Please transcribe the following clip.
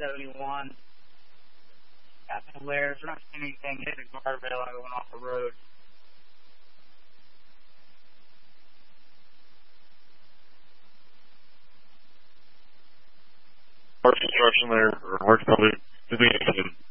71. Got no layers. We're not seeing anything hit a guardrail going off the road. Hard construction there, or hard building.